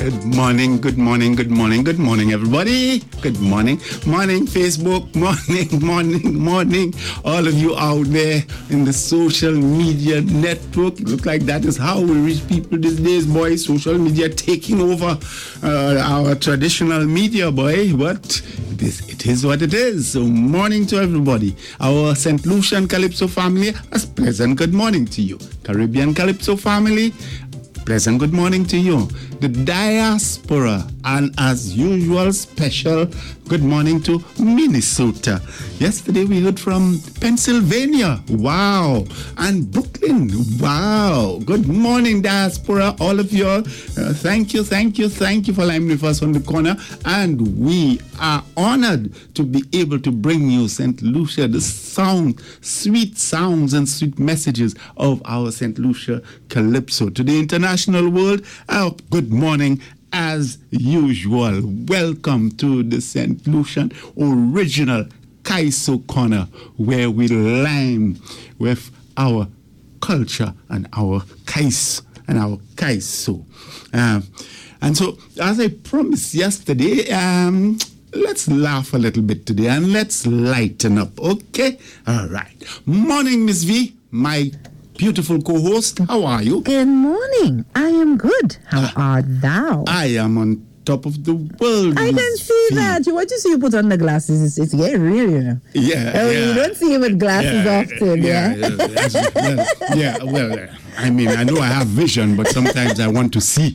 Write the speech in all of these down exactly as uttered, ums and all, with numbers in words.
Good morning, good morning, good morning, good morning, everybody. Good morning, morning, Facebook, morning, morning, morning. All of you out there in the social media network. Look like that is how we reach people these days, boy. Social media taking over uh, our traditional media, boy. But it is, it is what it is. So morning to everybody. Our Saint Lucian Calypso family, a pleasant good morning to you. Caribbean Calypso family, pleasant good morning to you. The diaspora, and as usual, special good morning to Minnesota. Yesterday we heard from Pennsylvania. Wow. And Brooklyn. Wow. Good morning, diaspora, all of you. Uh, thank you, thank you, thank you for lining with us on the corner. And we are honored to be able to bring you Saint Lucia, the sound, sweet sounds and sweet messages of our Saint Lucia Calypso. To the international world, uh, good morning as usual. Welcome to the Saint Lucian original Kaiso Corner, where we lime with our culture and our Kais and our Kaiso. Um, and so, as I promised yesterday, um, let's laugh a little bit today and let's lighten up, okay? All right. Morning, Miss V, my beautiful co-host. How are you? Good morning. I am good. How uh, art thou? I am on top of the world. I can see V. that. What you see you put on the glasses, it's, it's getting real, you know. Yeah, oh, yeah. You don't see him with glasses yeah, often, yeah? Yeah, yeah, well, yeah, well, I mean, I know I have vision, but sometimes I want to see.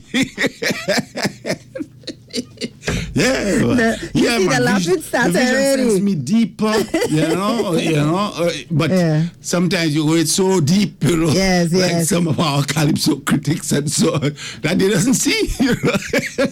Yeah, the, you yeah, see my the vision, start the vision already. sends me deeper, you know, you know. Uh, but yeah. Sometimes you go it so deep, you know, yes, like yes. some of our Calypso critics and so on, that they doesn't see. You know?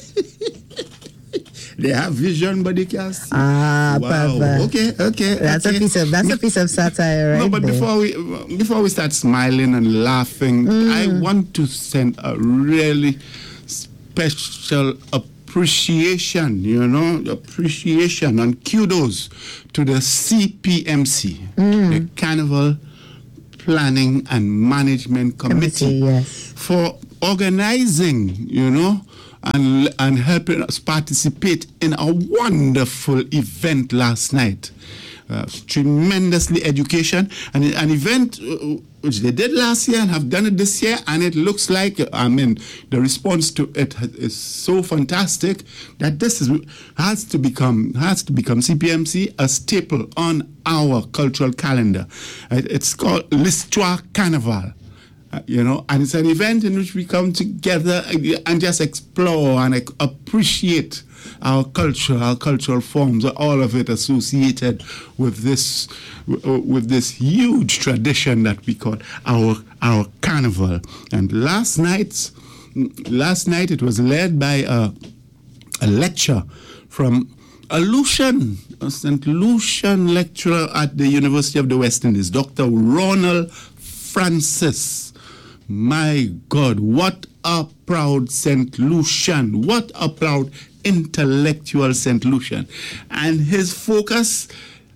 They have vision, but they can't see. Ah, wow. Papa. Okay, okay. That's okay. a piece of that's a piece of satire, right? No, but there. before we before we start smiling and laughing, mm. I want to send a really special appreciation, you know, appreciation and kudos to the C P M C, mm. the Carnival Planning and Management Committee, Committee yes. for organizing, you know, and and helping us participate in a wonderful event last night. Uh, tremendously education and an event uh, which they did last year and have done it this year, and it looks like, I mean, the response to it is so fantastic that this is has to become has to become C P M C a staple on our cultural calendar. Uh, it's called L'Histoire Carnival. Uh, you know, and it's an event in which we come together and just explore and like, appreciate our culture, our cultural forms, all of it associated with this, with this huge tradition that we call our our carnival. And last night, last night it was led by a, a lecture from a Lucian, a Saint Lucian lecturer at the University of the West Indies, Doctor Ronald Francis. My God, what a proud Saint Lucian, what a proud intellectual Saint Lucian. And his focus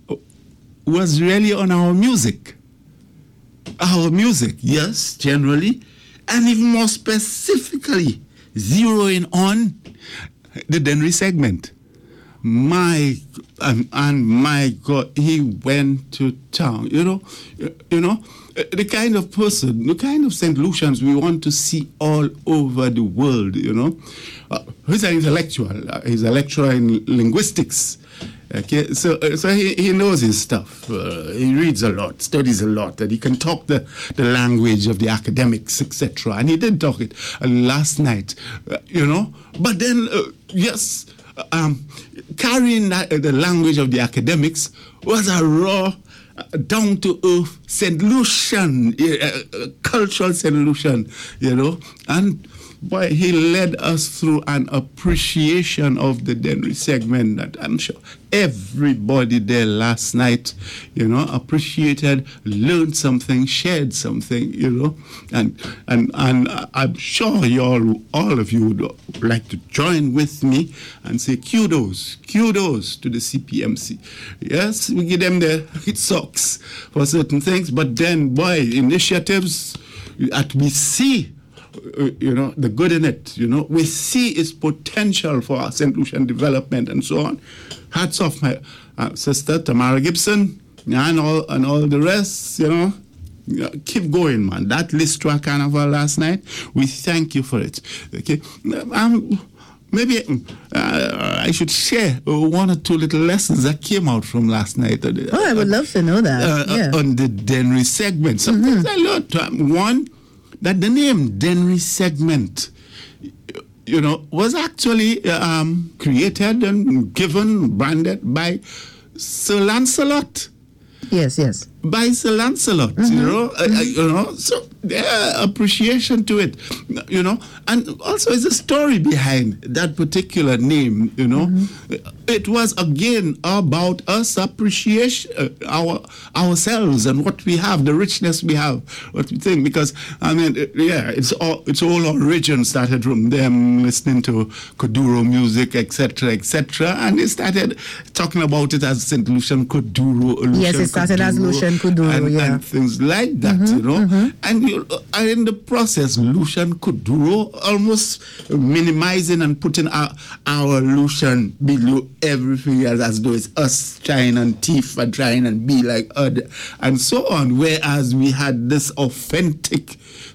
was really on our music. Our music, yes, generally, and even more specifically, zeroing on the Dennery segment. My and, and my God, he went to town. You know, you know, the kind of person, the kind of Saint Lucians we want to see all over the world. You know, uh, he's an intellectual. Uh, he's a lecturer in linguistics. Okay, so uh, so he, he knows his stuff. Uh, he reads a lot, studies a lot, and he can talk the, the language of the academics, et cetera. And he did talk it uh, last night. Uh, you know, but then uh, yes. Um, carrying that, uh, the language of the academics was a raw, uh, down-to-earth Saint Lucian, uh, uh, cultural Saint Lucian, you know, and boy, he led us through an appreciation of the Dennery segment that I'm sure everybody there last night, you know, appreciated, learned something, shared something, you know, and and and I'm sure you all, all of you would like to join with me and say kudos, kudos to the C P M C. Yes, we give them the it sucks for certain things, but then, boy, initiatives that we see uh, you know, the good in it. You know, we see its potential for our Saint Lucian development and so on. Hats off, my uh, sister Tamara Gibson, and all and all the rest. You know, yeah, keep going, man. That Listra Carnival last night, we thank you for it. Okay, um, maybe uh, I should share one or two little lessons that came out from last night. Uh, oh, I would love to know that. Uh, yeah. On the Dennery segment. Some Mm-hmm. things I learned. Um, one, that the name Dennery segment, you know, was actually um, created and given, branded by Sir Lancelot. Yes, yes. By Sir Lancelot, mm-hmm. you know, mm-hmm. uh, you know, so yeah, appreciation to it, you know, and also there's a story behind that particular name, you know. Mm-hmm. It was again about us appreciation, uh, our ourselves and what we have, the richness we have, what we think. Because I mean, it, yeah, it's all it's all origin started from them listening to Kuduro music, et cetera, et cetera, and they started talking about it as Saint Lucian Kuduro. Lucian yes, it started Kuduro, as Lucian Kuduro, and, yeah, and things like that, mm-hmm, you know. Mm-hmm. And you, uh, in the process, Lucian Kuduro almost minimizing and putting our, our Lucian below everything else, as though it's us trying and thief and trying and be like other and so on. Whereas we had this authentic,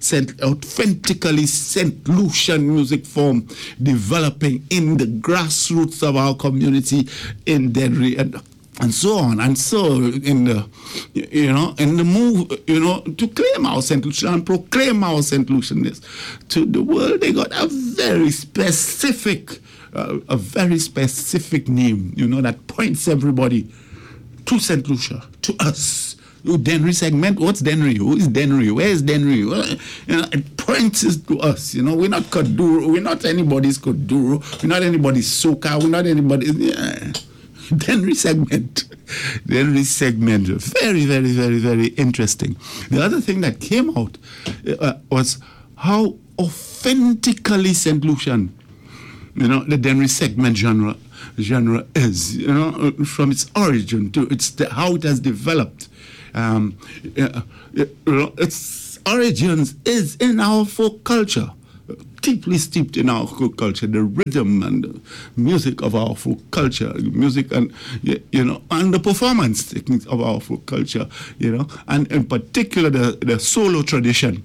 authentically Saint Lucian music form developing in the grassroots of our community in Dennery and and so on. And so in the, you know, in the move, you know, to claim our Saint Lucian and proclaim our Saint Lucianness to the world, they got a very specific, uh, a very specific name, you know, that points everybody to Saint Lucia, to us. Dennery segment, what's Dennery? Who is Dennery? Where is Dennery? Well, you know, it points us to us. You know, we're not Kuduro, we're not anybody's Kuduro, we're not anybody's Soca, we're not anybody's... Yeah. Dennery segment. Dennery segment. Very, very, very, very interesting. The other thing that came out uh, was how authentically Saint Lucian, you know, the Dennery segment genre genre is, you know, from its origin to its the, how it has developed. Um, uh, you know, its origins is in our folk culture. Deeply steeped in our folk culture, the rhythm and the music of our folk culture, music and, you know, and the performance techniques of our folk culture, you know, and in particular the, the solo tradition.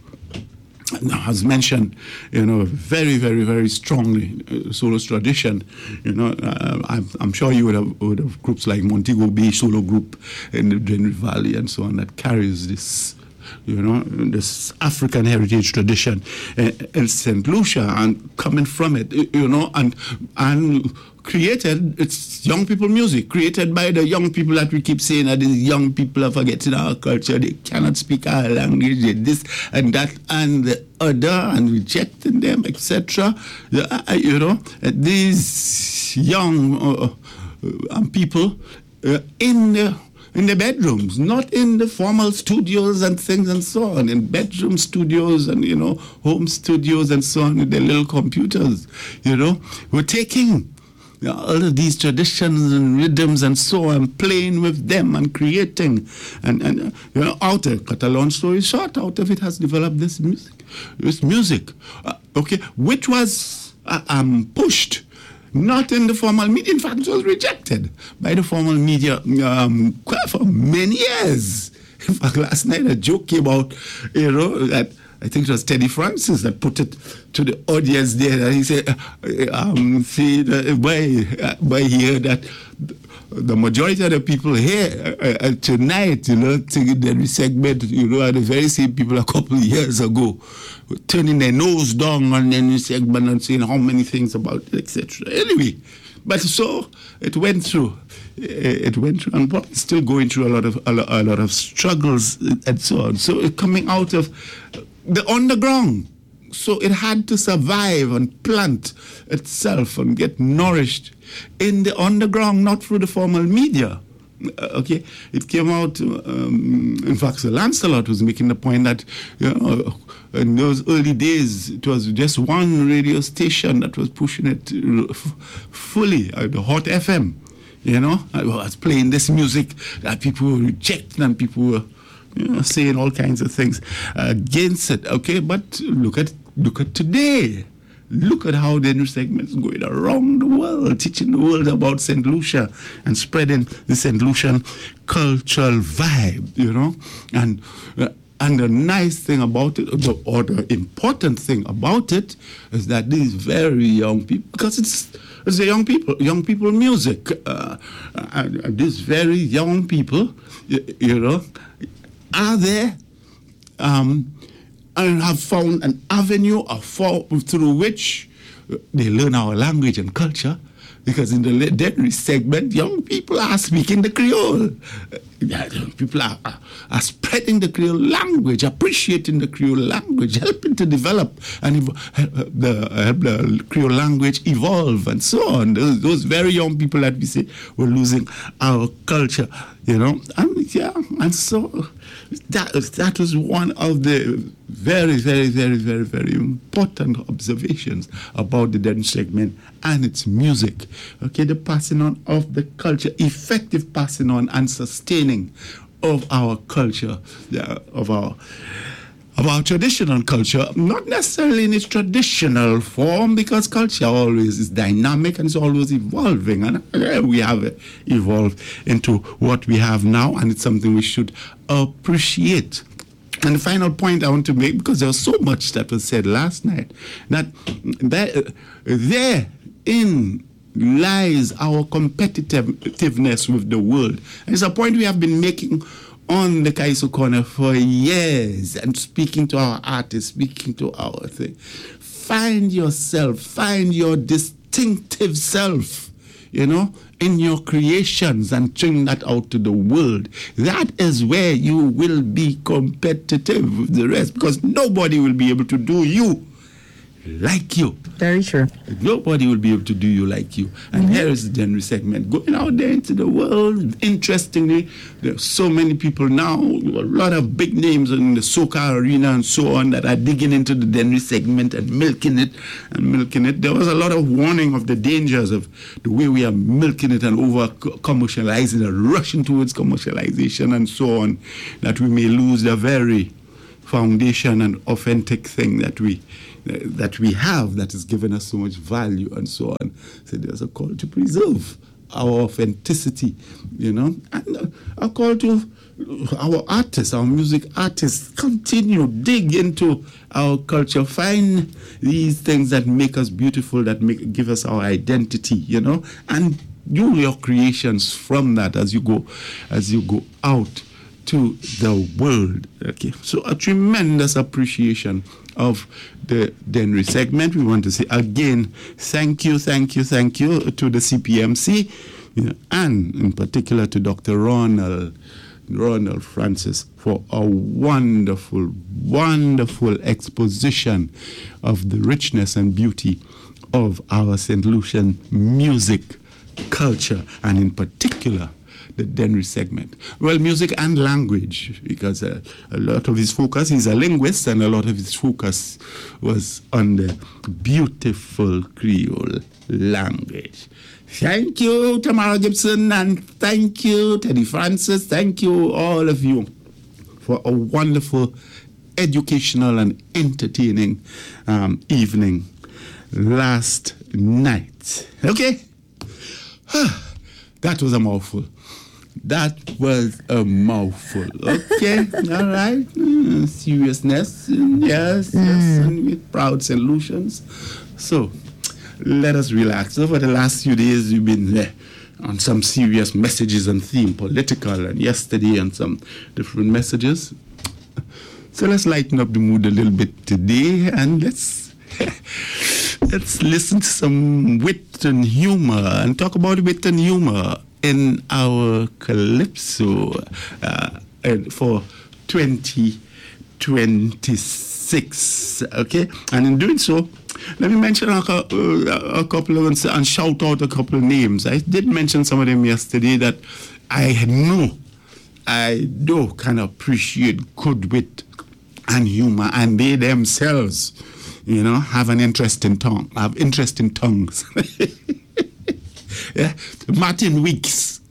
Now, as mentioned, you know, very, very, very strongly uh, solo tradition. You know, uh, I'm, I'm sure you would have, would have groups like Montego Bay Solo Group in the Dennery Valley and so on that carries this, you know, this African heritage tradition uh, in Saint Lucia, and coming from it, you know, and and created, it's young people music, created by the young people that we keep saying that these young people are forgetting our culture, they cannot speak our language, they this and that and the other, and rejecting them, et cetera. You know, these young uh, uh, people uh, in the in the bedrooms, not in the formal studios and things and so on, in bedroom studios and, you know, home studios and so on with their little computers, you know. We're taking, you know, all of these traditions and rhythms and so on, playing with them and creating. And, and uh, you know, out of, cut a long story short, out of it has developed this music, this music, uh, okay, which was uh, um, pushed not in the formal media. In fact, it was rejected by the formal media um, for many years. In fact, last night a joke came out, you know, that I think it was Teddy Francis that put it to the audience there. And he said, um, see, the, by, by here that the majority of the people here uh, uh, tonight, you know, taking the segment, you know, are the very same people a couple of years ago, turning their nose down on the segment and saying how many things about it, et cetera. Anyway, but so it went through. It went through, and probably still going through a lot of a lot, a lot of struggles and so on. So it coming out of the underground. So it had to survive and plant itself and get nourished in the underground, not through the formal media. Uh, okay, it came out. Um, in fact, Sir Lancelot was making the point that, you know, in those early days, it was just one radio station that was pushing it f- fully, uh, the Hot F M. You know, I was playing this music that people were rejecting and people were, you know, saying all kinds of things against it. Okay, but look at look at today. Look at how the new segment is going around the world, teaching the world about Saint Lucia and spreading the Saint Lucian cultural vibe, you know. And uh, and the nice thing about it, the, or the important thing about it, is that these very young people, because it's it's the young people, young people music, uh, and, and these very young people, you, you know, are there. Um, and have found an avenue of for, through which they learn our language and culture, because in the legendary segment, young people are speaking the Creole. People are, are, are spreading the Creole language, appreciating the Creole language, helping to develop and help the, help the Creole language evolve and so on. Those, those very young people that we say we're losing our culture, you know. And yeah, and so that that was one of the very, very, very, very, very important observations about the dance segment and its music. Okay, the passing on of the culture, effective passing on and sustaining of our culture, uh, of our of our traditional culture, not necessarily in its traditional form, because culture always is dynamic and it's always evolving, and uh, we have uh, evolved into what we have now, and it's something we should appreciate. And the final point I want to make, because there was so much that was said last night, that that there in lies our competitiveness with the world. And it's a point we have been making on the Kaiso Corner for years, and speaking to our artists, speaking to our thing. Find yourself, find your distinctive self, you know, in your creations, and bring that out to the world. That is where you will be competitive with the rest, because nobody will be able to do you like you. Very true. Nobody will be able to do you like you. And mm-hmm. here is the general segment, going out there into the world. Interestingly, there are so many people now, a lot of big names in the soca arena and so on, that are digging into the Denry segment and milking it and milking it. There was a lot of warning of the dangers of the way we are milking it and over commercializing and rushing towards commercialization and so on, that we may lose the very foundation and authentic thing that we that we have, that has given us so much value and so on. So there's a call to preserve our authenticity, you know, and a call to our artists, our music artists, continue, dig into our culture, find these things that make us beautiful, that make give us our identity, you know, and do your creations from that as you go, as you go out to the world. Okay, so a tremendous appreciation of the Denry segment. We want to say again, thank you, thank you, thank you to the C P M C, you know, and in particular to Doctor Ronald, Ronald Francis, for a wonderful, wonderful exposition of the richness and beauty of our Saint Lucian music culture, and in particular the Denry segment. Well, music and language, because uh, a lot of his focus, he's a linguist, and a lot of his focus was on the beautiful Creole language. Thank you, Tamara Gibson, and thank you, Teddy Francis. Thank you, all of you, for a wonderful, educational, and entertaining um, evening last night. Okay? That was a mouthful. That was a mouthful. Okay, all right. Mm, seriousness, yes, yes, and with proud solutions. So, let us relax. Over the last few days, we've been there on some serious messages and theme, political, and yesterday on some different messages. So let's lighten up the mood a little bit today, and let's let's listen to some wit and humor, and talk about wit and humor in our Calypso uh, for twenty twenty-six, okay? And in doing so, let me mention a, uh, a couple of, and, and shout out a couple of names. I did mention some of them yesterday that I know, I do kind of appreciate good wit and humor, and they themselves, you know, have an interesting tongue, have interesting tongues. Yeah. Martin Weeks.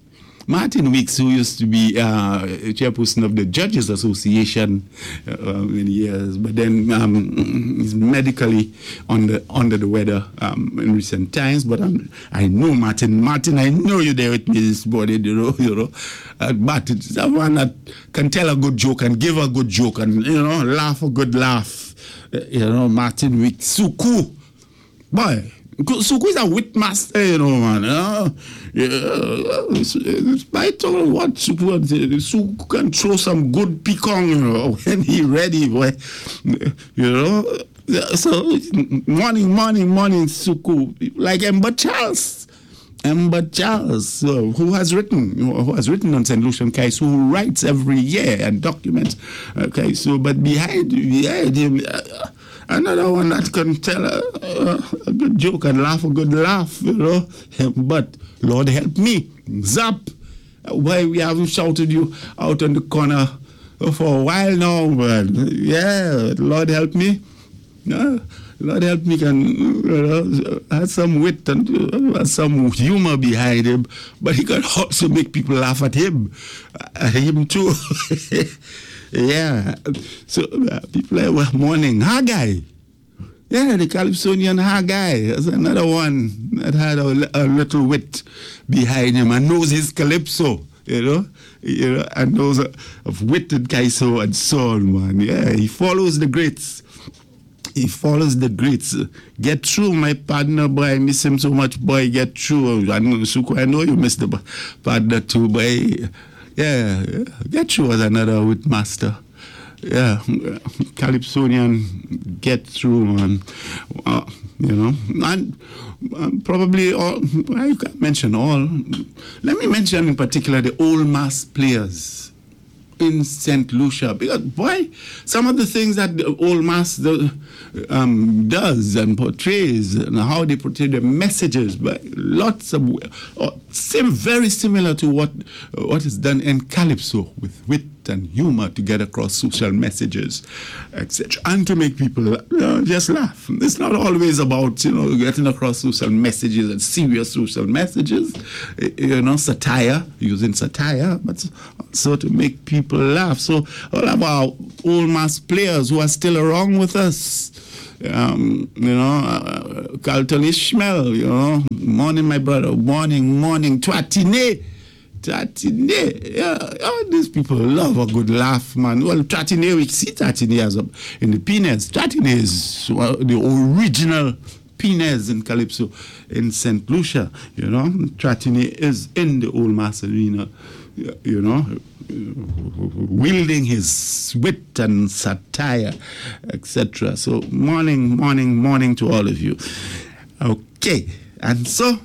Martin Weeks, who used to be uh, chairperson of the Judges Association uh, many years, but then um, he's medically on the, under the weather um, in recent times. But I'm, I know Martin. Martin, I know you're there with me this morning, you know. You know. Uh, but it's someone that can tell a good joke and give a good joke and, you know, laugh a good laugh. Uh, you know, Martin Weeks. Suku. Boy. Suku is a wit master, you know, man. Uh, yeah, despite all what Suku, Suku can throw some good pecan, you know, when he ready, boy. You know. So morning, morning, morning, Suku, like Ember Charles. Ember Charles, uh, who has written, who has written on Saint Lucian Kaiso, who writes every year and documents. Okay, so but behind, behind him, uh, another one that can tell a, uh, a good joke and laugh a good laugh, you know. But Lord help me, Zap, why we haven't shouted you out on the corner for a while now, man. Yeah, Lord help me. Uh, Lord help me, can you know, have some wit and uh, some humor behind him, but he can also make people laugh at him, at him too. Yeah. So uh, people are well, morning Haggai. Yeah, the Calypsonian Haggai. That's another one that had a, a little wit behind him and knows his calypso. You know, you know, and knows uh, of wit and Kaiso and so on, man. Yeah, he follows the greats. He follows the greats. Get through, my partner, boy. I miss him so much, boy. Get through. I know, Suku, I know you miss the partner too, boy. Yeah, get through as another wit master. Yeah, Calypsonian, get through, man. Uh, you know, and um, probably all, I can't mention all. Let me mention in particular the old mass players in Saint Lucia, because boy, some of the things that the old mass the, um, does and portrays and how they portray the messages, but lots of uh, same, very similar to what uh, what is done in Calypso with wit and humor to get across social messages, et cetera, and to make people uh, just laugh. It's not always about, you know, getting across social messages and serious social messages, you know, satire, using satire, but also to make people laugh. So all of our old mass players who are still around with us, um, you know, uh, Carlton Ishmael, you know, morning, my brother, morning, morning, Twatine. Tatine, yeah, all these people love a good laugh, man. Well, Tatine, we see Tatine as a, in the Pines. Tatine is well, the original Pines in Calypso in Saint Lucia, you know. Tatine is in the old mass arena, you know, wielding his wit and satire, et cetera. So morning, morning, morning to all of you. Okay, and so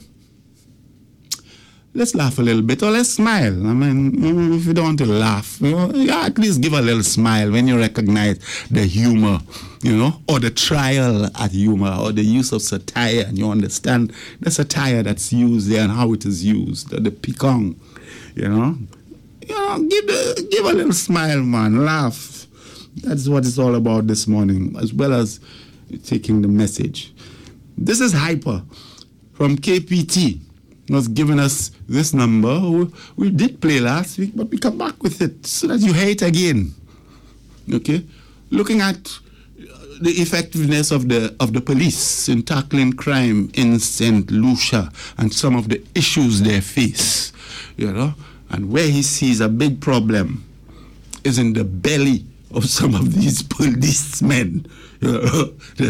let's laugh a little bit, or let's smile. I mean, if you don't want to laugh, you know, yeah, at least give a little smile when you recognize the humor, you know, or the trial at humor, or the use of satire, and you understand the satire that's used there and how it is used, the, the pecan, you know. You know, give, the, give a little smile, man, laugh. That's what it's all about this morning, as well as taking the message. This is Hyper from K P T. Was giving us this number. We, we did play last week, but we come back with it so that you hear it again. Okay? Looking at the effectiveness of the of the police in tackling crime in Saint Lucia and some of the issues they face, you know, and where he sees a big problem is in the belly of some of these policemen, you know,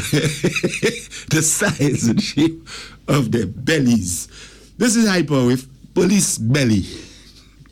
the, the size and shape of their bellies. This is Hyper with Police Belly.